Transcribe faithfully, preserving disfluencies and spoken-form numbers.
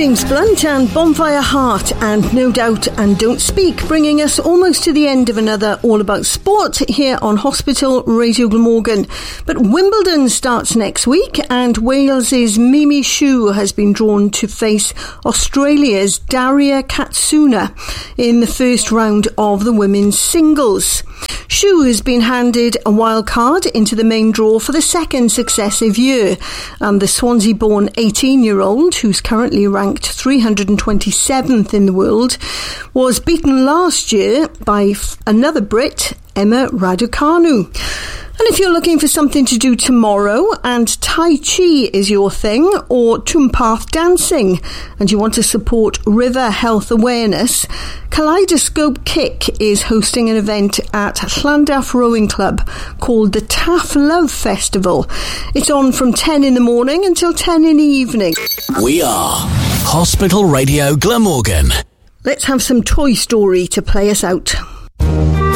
James Blunt and Bonfire Heart and No Doubt and Don't Speak, bringing us almost to the end of another All About Sport here on Hospital Radio Glamorgan. But Wimbledon starts next week and Wales's Mimi Xu has been drawn to face Australia's Daria Katsuna in the first round of the women's singles. Xu has been handed a wild card into the main draw for the second successive year, and the Swansea-born eighteen-year-old, who's currently ranked three hundred twenty-seventh in the world, was beaten last year by f- another Brit, Emma Raducanu. And if you're looking for something to do tomorrow and Tai Chi is your thing, or Toompath dancing, and you want to support river health awareness, Kaleidoscope Kick is hosting an event at Llandaff Rowing Club called the Taff Love Festival. It's on from ten in the morning until ten in the evening. We are Hospital Radio Glamorgan. Let's have some Toy Story to play us out.